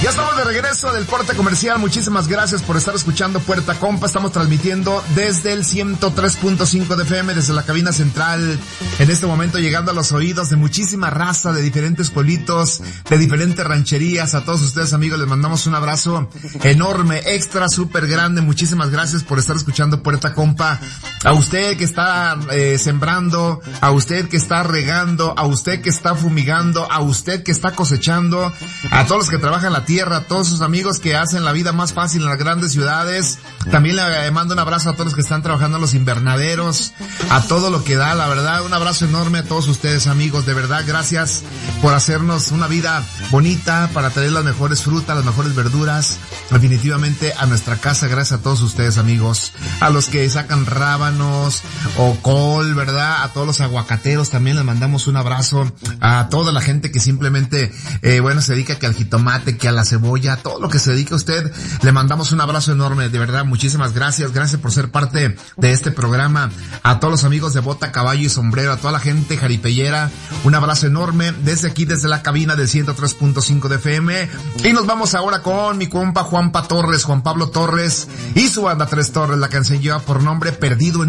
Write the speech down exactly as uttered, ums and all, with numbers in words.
Ya estamos de regreso del corte comercial. Muchísimas gracias por estar escuchando Puerta Compa. Estamos transmitiendo desde el ciento tres punto cinco de F M, desde la cabina central. En este momento llegando a los oídos de muchísima raza, de diferentes pueblitos, de diferentes rancherías. A todos ustedes, amigos, les mandamos un abrazo enorme, extra, súper grande. Muchísimas gracias por estar escuchando Puerta Compa. A usted que está eh, sembrando, a usted que está regando, a usted que está fumigando, a usted que está cosechando, a todos los que trabajan la tierra, a todos sus amigos que hacen la vida más fácil en las grandes ciudades. También le mando un abrazo a todos los que están trabajando en los invernaderos, a todo lo que da, la verdad, un abrazo enorme a todos ustedes, amigos, de verdad, gracias por hacernos una vida bonita, para traer las mejores frutas, las mejores verduras, definitivamente a nuestra casa. Gracias a todos ustedes, amigos, a los que sacan rábanos o col, verdad, a todos los aguacateros también les mandamos un abrazo, a toda la gente que simplemente, eh, bueno, se dedica que al jitomate, que a la cebolla, todo lo que se dedica a usted, le mandamos un abrazo enorme, de verdad, muchísimas gracias, gracias por ser parte de este programa, a todos los amigos de Bota, Caballo y Sombrero, a toda la gente jaripeyera, un abrazo enorme, desde aquí, desde la cabina del ciento tres punto cinco de F M, y nos vamos ahora con mi compa Juanpa Torres, Juan Pablo Torres, y su banda Tres Torres, la canción lleva por nombre Perdido en